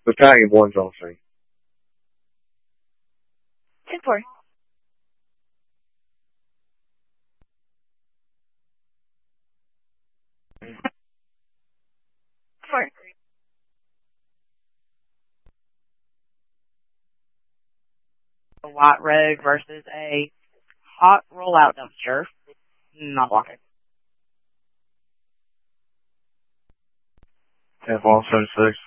Battalion 1's on scene. 10-4. Four. A white road versus a hot rollout dumpster. Not walking. 10-4, 76.